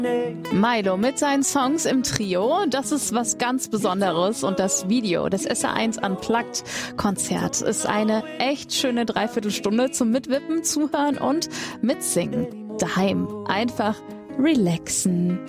Milo mit seinen Songs im Trio, das ist was ganz Besonderes und das Video des SR1 Unplugged Konzert ist eine echt schöne Dreiviertelstunde zum Mitwippen, Zuhören und Mitsingen. Daheim einfach relaxen.